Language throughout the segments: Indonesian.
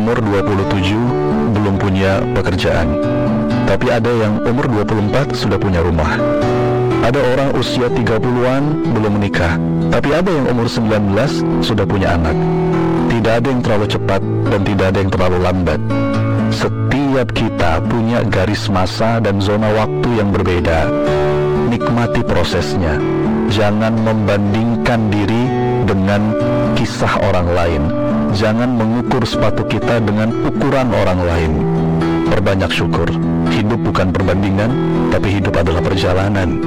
umur 27 belum punya pekerjaan, tapi ada yang umur 24 sudah punya rumah. Ada orang usia 30-an belum menikah, tapi ada yang umur 19 sudah punya anak. Tidak ada yang terlalu cepat dan tidak ada yang terlalu lambat. Setiap kita punya garis masa dan zona waktu yang berbeda. Nikmati prosesnya. Jangan membandingkan diri dengan kisah orang lain. Jangan mengukur sepatu kita dengan ukuran orang lain. Perbanyak syukur. Hidup bukan perbandingan, tapi hidup adalah perjalanan.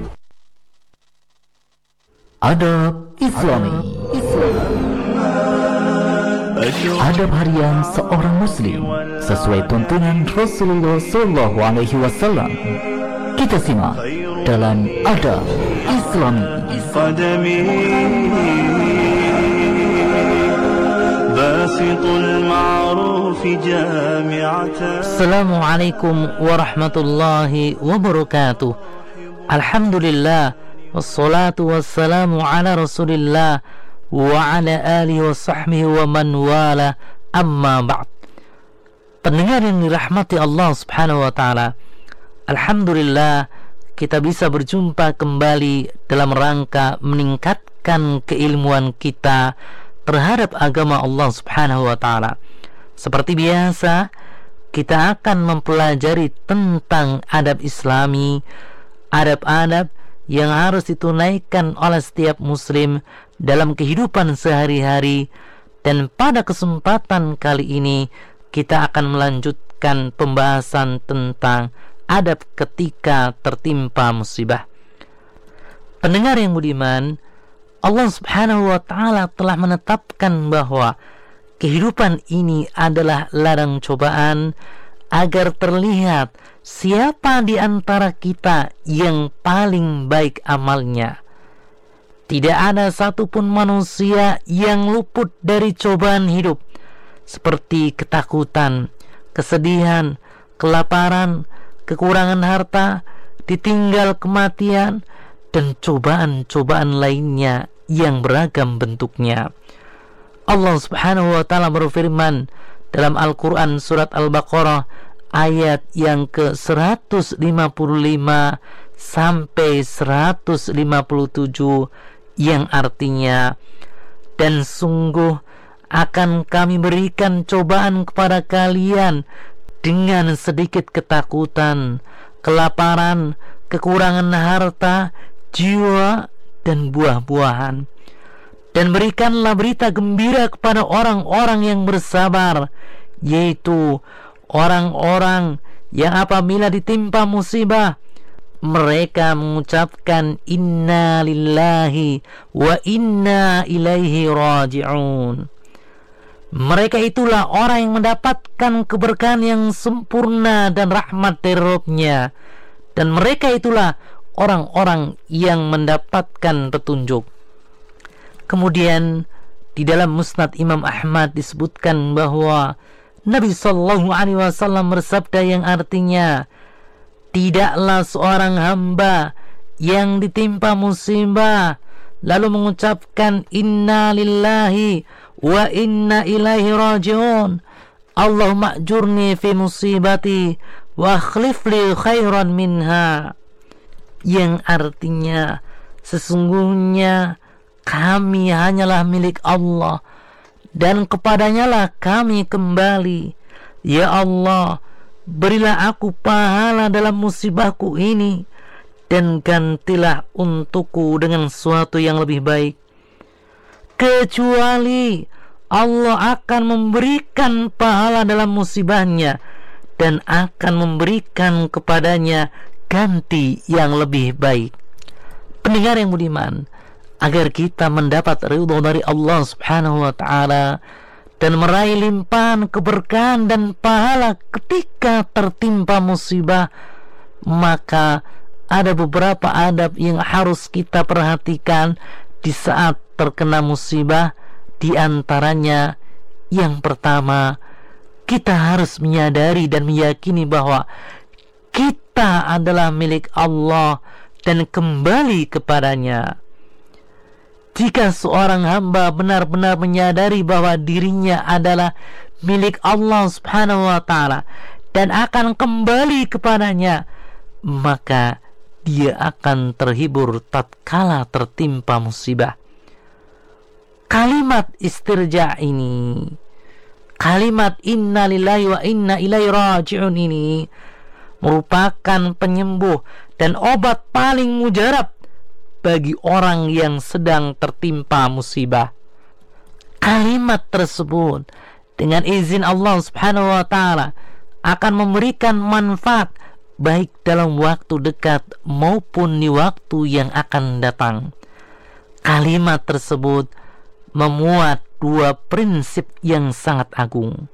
Adab Islami. Adab harian seorang muslim sesuai tuntunan Rasulullah SAW. Kita simak dalam Adab Islami. Assalamualaikum warahmatullahi wabarakatuh. Alhamdulillah, wassalatu wassalamu ala rasulillah wa ala alihi wa sahbihi wa man wala, amma ba'd. Pendengar yang dirahmati Allah subhanahu wa ta'ala, alhamdulillah kita bisa berjumpa kembali dalam rangka meningkatkan keilmuan kita terhadap agama Allah subhanahu wa ta'ala. Seperti biasa, kita akan mempelajari tentang adab islami, adab-adab yang harus ditunaikan oleh setiap muslim dalam kehidupan sehari-hari. Dan pada kesempatan kali ini kita akan melanjutkan pembahasan tentang adab ketika tertimpa musibah. Pendengar yang budiman, Allah subhanahu wa ta'ala telah menetapkan bahwa kehidupan ini adalah ladang cobaan agar terlihat siapa di antara kita yang paling baik amalnya. Tidak ada satupun manusia yang luput dari cobaan hidup, seperti ketakutan, kesedihan, kelaparan, kekurangan harta, ditinggal kematian, dan cobaan-cobaan lainnya yang beragam bentuknya. Allah subhanahu wa ta'ala berfirman dalam Al-Quran surat Al-Baqarah ayat yang ke-155 sampai 157 yang artinya, dan sungguh akan kami berikan cobaan kepada kalian dengan sedikit ketakutan, kelaparan, kekurangan harta, jiwa, dan buah-buahan. Dan berikanlah berita gembira kepada orang-orang yang bersabar, yaitu orang-orang yang apabila ditimpa musibah, mereka mengucapkan inna lillahi wa inna ilaihi raji'un. Mereka itulah orang yang mendapatkan keberkahan yang sempurna dan rahmat dari Rabb-Nya. Dan mereka itulah orang-orang yang mendapatkan petunjuk. Kemudian di dalam Musnad Imam Ahmad disebutkan bahwa Nabi SAW bersabda yang artinya, tidaklah seorang hamba yang ditimpa musibah lalu mengucapkan inna lillahi wa inna ilaihi raji'un, Allahumma ajurni fi musibati wa akhlif li khairan minha, yang artinya sesungguhnya kami hanyalah milik Allah dan kepadanya lah kami kembali. Ya Allah, berilah aku pahala dalam musibahku ini dan gantilah untukku dengan sesuatu yang lebih baik. Kecuali Allah akan memberikan pahala dalam musibahnya dan akan memberikan kepadanya ganti yang lebih baik. Pendengar yang budiman, agar kita mendapat ridho dari Allah subhanahu wa ta'ala dan meraih limpahan keberkahan dan pahala ketika tertimpa musibah, maka ada beberapa adab yang harus kita perhatikan di saat terkena musibah. Di antaranya, yang pertama, kita harus menyadari dan meyakini bahwa kita adalah milik Allah dan kembali kepadanya. Jika seorang hamba benar-benar menyadari bahwa dirinya adalah milik Allah Subhanahu wa ta'ala dan akan kembali kepadanya, maka dia akan terhibur tatkala tertimpa musibah. Kalimat istirja ini, kalimat inna lillahi wa inna ilaihi raji'un ini merupakan penyembuh dan obat paling mujarab bagi orang yang sedang tertimpa musibah. Kalimat tersebut dengan izin Allah Subhanahu wa ta'ala akan memberikan manfaat baik dalam waktu dekat maupun di waktu yang akan datang. Kalimat tersebut memuat dua prinsip yang sangat agung.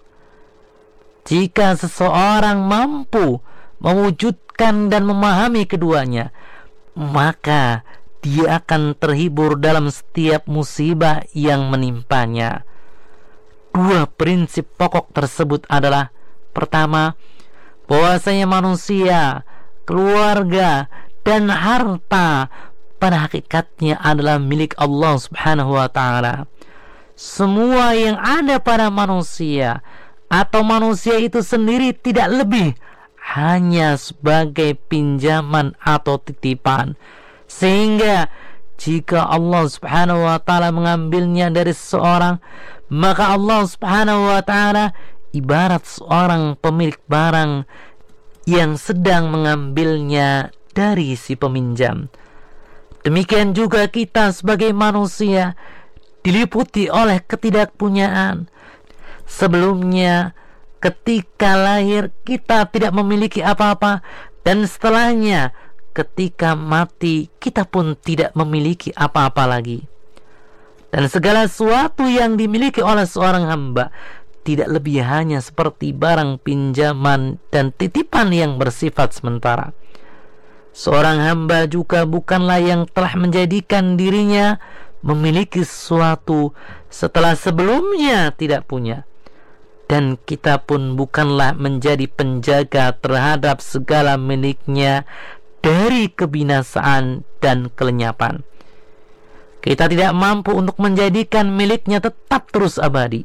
Jika seseorang mampu mewujudkan dan memahami keduanya, maka dia akan terhibur dalam setiap musibah yang menimpanya. Dua prinsip pokok tersebut adalah: pertama, bahwasanya manusia, keluarga, dan harta pada hakikatnya adalah milik Allah Subhanahu wa ta'ala. Semua yang ada pada manusia atau manusia itu sendiri tidak lebih hanya sebagai pinjaman atau titipan. Sehingga jika Allah Subhanahu wa ta'ala mengambilnya dari seseorang, maka Allah Subhanahu wa ta'ala ibarat seorang pemilik barang yang sedang mengambilnya dari si peminjam. Demikian juga kita sebagai manusia diliputi oleh ketidakpunyaan. Sebelumnya, ketika lahir kita tidak memiliki apa-apa, dan setelahnya ketika mati kita pun tidak memiliki apa-apa lagi. Dan segala sesuatu yang dimiliki oleh seorang hamba tidak lebih hanya seperti barang pinjaman dan titipan yang bersifat sementara. Seorang hamba juga bukanlah yang telah menjadikan dirinya memiliki sesuatu setelah sebelumnya tidak punya. Dan kita pun bukanlah menjadi penjaga terhadap segala miliknya dari kebinasaan dan kelenyapan. Kita tidak mampu untuk menjadikan miliknya tetap terus abadi.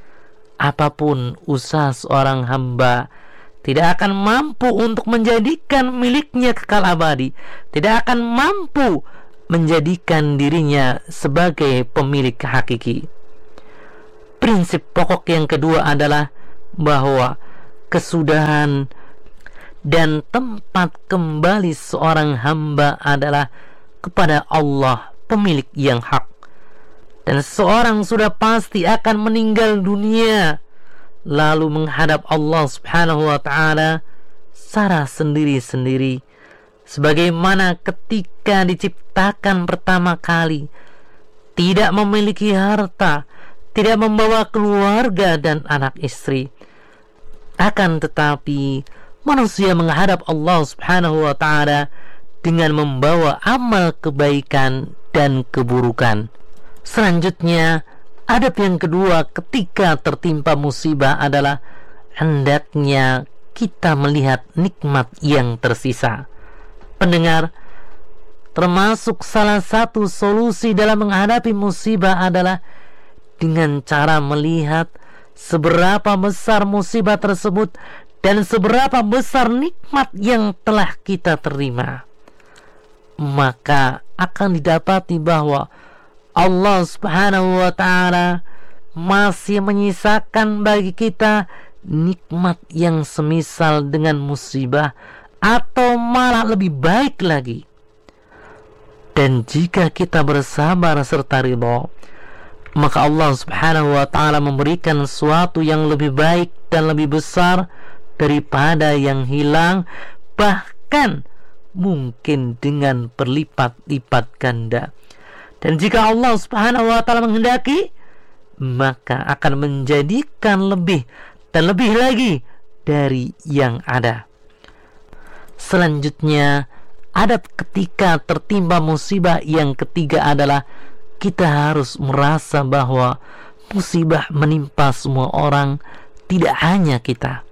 Apapun usaha seorang hamba tidak akan mampu untuk menjadikan miliknya kekal abadi, tidak akan mampu menjadikan dirinya sebagai pemilik hakiki. Prinsip pokok yang kedua adalah bahwa kesudahan dan tempat kembali seorang hamba adalah kepada Allah, pemilik yang hak. Dan seorang sudah pasti akan meninggal dunia, lalu menghadap Allah Subhanahu wa ta'ala secara sendiri-sendiri, sebagaimana ketika diciptakan pertama kali, tidak memiliki harta, tidak membawa keluarga dan anak istri. Akan tetapi manusia menghadap Allah Subhanahu wa ta'ala dengan membawa amal kebaikan dan keburukan. Selanjutnya, adab yang kedua ketika tertimpa musibah adalah hendaknya kita melihat nikmat yang tersisa. Pendengar, termasuk salah satu solusi dalam menghadapi musibah adalah dengan cara melihat seberapa besar musibah tersebut dan seberapa besar nikmat yang telah kita terima. Maka akan didapati bahwa Allah Subhanahu wa ta'ala masih menyisakan bagi kita nikmat yang semisal dengan musibah, atau malah lebih baik lagi. Dan jika kita bersabar serta ridha, maka Allah Subhanahu wa ta'ala memberikan sesuatu yang lebih baik dan lebih besar daripada yang hilang, bahkan mungkin dengan berlipat-lipat ganda. Dan jika Allah Subhanahu wa ta'ala menghendaki, maka akan menjadikan lebih dan lebih lagi dari yang ada. Selanjutnya, adab ketika tertimpa musibah yang ketiga adalah kita harus merasa bahwa musibah menimpa semua orang, tidak hanya kita.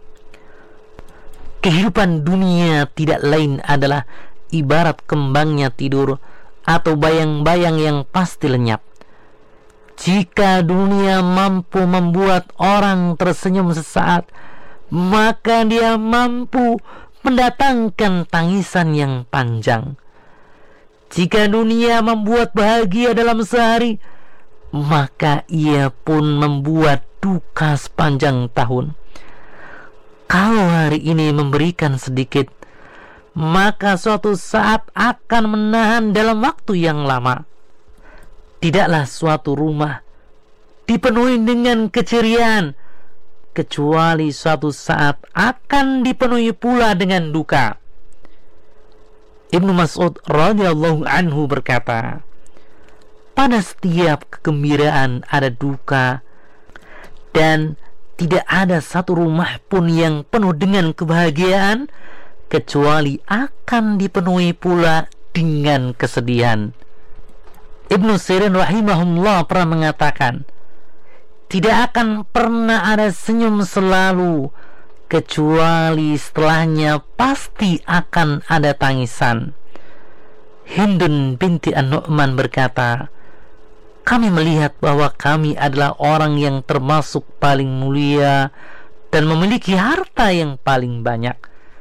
Kehidupan dunia tidak lain adalah ibarat kembangnya tidur atau bayang-bayang yang pasti lenyap. Jika dunia mampu membuat orang tersenyum sesaat, maka dia mampu mendatangkan tangisan yang panjang. Jika dunia membuat bahagia dalam sehari, maka ia pun membuat duka sepanjang tahun. Kalau hari ini memberikan sedikit, maka suatu saat akan menahan dalam waktu yang lama. Tidaklah suatu rumah dipenuhi dengan keceriaan, kecuali suatu saat akan dipenuhi pula dengan duka. Ibnu Mas'ud radhiyallahu anhu berkata, pada setiap kegembiraan ada duka, dan tidak ada satu rumah pun yang penuh dengan kebahagiaan kecuali akan dipenuhi pula dengan kesedihan. Ibnu Sirin rahimahullah pernah mengatakan, tidak akan pernah ada senyum selalu kecuali setelahnya pasti akan ada tangisan. Hindun binti An-Nu'man berkata, kami melihat bahwa kami adalah orang yang termasuk paling mulia dan memiliki harta yang paling banyak.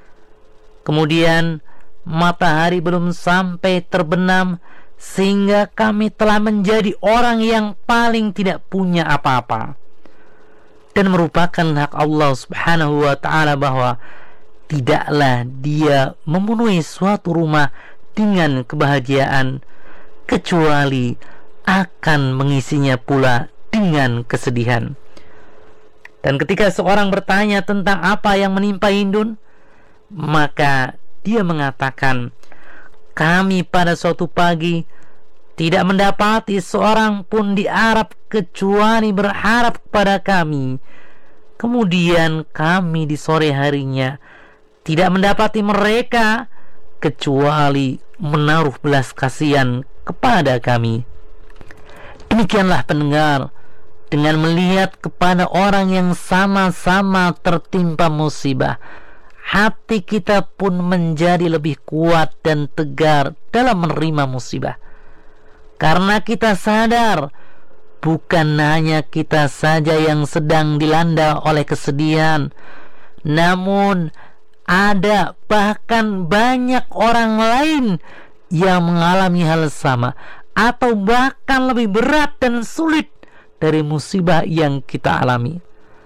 Kemudian matahari belum sampai terbenam sehingga kami telah menjadi orang yang paling tidak punya apa-apa. Dan merupakan hak Allah subhanahu wa ta'ala bahwa tidaklah dia memenuhi suatu rumah dengan kebahagiaan kecuali akan mengisinya pula dengan kesedihan. Dan ketika seorang bertanya tentang apa yang menimpa Hindun, maka dia mengatakan, kami pada suatu pagi tidak mendapati seorang pun di Arab kecuali berharap kepada kami. Kemudian kami di sore harinya tidak mendapati mereka kecuali menaruh belas kasihan kepada kami. Demikianlah pendengar, dengan melihat kepada orang yang sama-sama tertimpa musibah, hati kita pun menjadi lebih kuat dan tegar dalam menerima musibah. Karena kita sadar, bukan hanya kita saja yang sedang dilanda oleh kesedihan, namun ada bahkan banyak orang lain yang mengalami hal sama, atau bahkan lebih berat dan sulit dari musibah yang kita alami.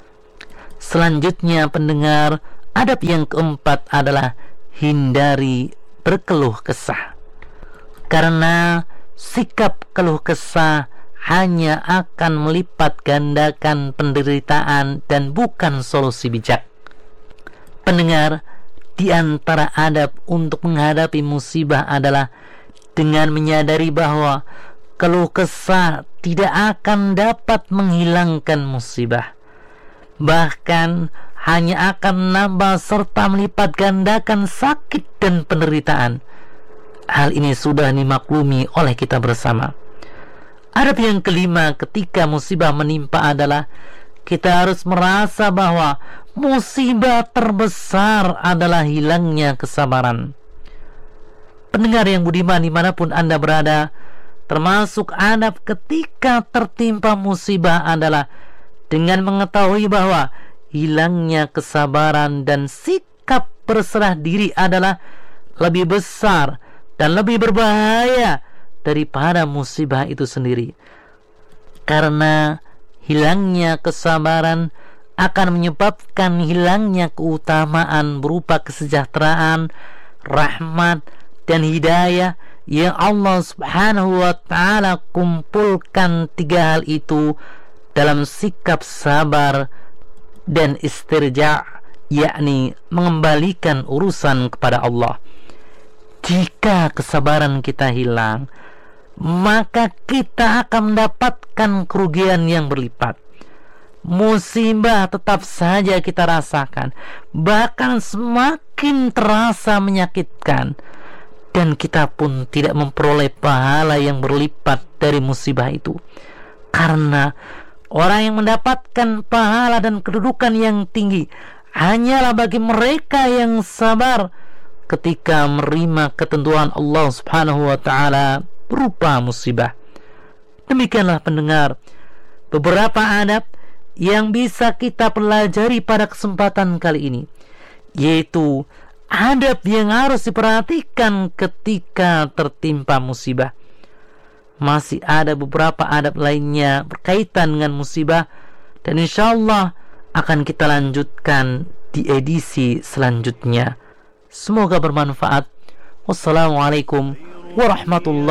Selanjutnya pendengar, adab yang keempat adalah hindari berkeluh kesah. Karena sikap keluh kesah hanya akan melipat gandakan penderitaan dan bukan solusi bijak. Pendengar, di antara adab untuk menghadapi musibah adalah dengan menyadari bahwa keluh kesah tidak akan dapat menghilangkan musibah. Bahkan hanya akan menambah serta melipat gandakan sakit dan penderitaan. Hal ini sudah dimaklumi oleh kita bersama. Adab yang kelima ketika musibah menimpa adalah kita harus merasa bahwa musibah terbesar adalah hilangnya kesabaran. Pendengar yang budiman dimanapun Anda berada, termasuk adab ketika tertimpa musibah adalah dengan mengetahui bahwa hilangnya kesabaran dan sikap berserah diri adalah lebih besar dan lebih berbahaya daripada musibah itu sendiri. Karena hilangnya kesabaran akan menyebabkan hilangnya keutamaan berupa kesejahteraan, rahmat, dan hidayah yang Allah subhanahu wa ta'ala kumpulkan tiga hal itu dalam sikap sabar dan istirja', yakni mengembalikan urusan kepada Allah. Jika kesabaran kita hilang, maka kita akan mendapatkan kerugian yang berlipat. Musibah tetap saja kita rasakan, bahkan semakin terasa menyakitkan, dan kita pun tidak memperoleh pahala yang berlipat dari musibah itu. Karena orang yang mendapatkan pahala dan kedudukan yang tinggi hanyalah bagi mereka yang sabar ketika menerima ketentuan Allah subhanahu wa ta'ala berupa musibah. Demikianlah pendengar, beberapa adab yang bisa kita pelajari pada kesempatan kali ini, yaitu adab yang harus diperhatikan ketika tertimpa musibah. Masih ada beberapa adab lainnya berkaitan dengan musibah, dan insyaallah akan kita lanjutkan di edisi selanjutnya. Semoga bermanfaat. Wassalamualaikum warahmatullahi